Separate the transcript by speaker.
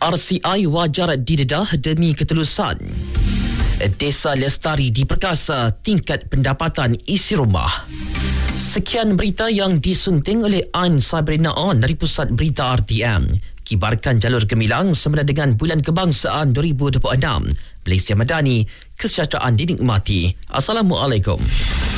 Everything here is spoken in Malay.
Speaker 1: RCI wajar didedah demi ketelusan. Desa Lestari diperkasa tingkat pendapatan isi rumah. Sekian berita yang disunting oleh Ain Sabrina On dari Pusat Berita RTM. Kibarkan jalur gemilang semasa dengan Bulan Kebangsaan 2026. Malaysia Madani, kesejahteraan dinikmati. Assalamualaikum.